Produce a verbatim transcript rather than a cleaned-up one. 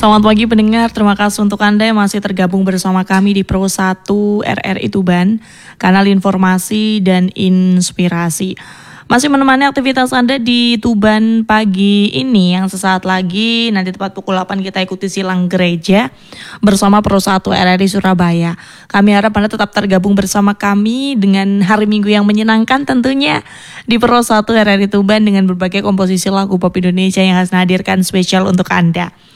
Selamat pagi pendengar, terima kasih untuk Anda yang masih tergabung bersama kami di Pro satu R R I Tuban, kanal informasi dan inspirasi. Masih menemani aktivitas Anda di Tuban pagi ini yang sesaat lagi nanti tepat pukul delapan kita ikuti silang gereja bersama Pro satu R R I Surabaya. Kami harap Anda tetap tergabung bersama kami dengan hari Minggu yang menyenangkan tentunya di Pro satu R R I Tuban dengan berbagai komposisi lagu pop Indonesia yang akan hadirkan spesial untuk Anda.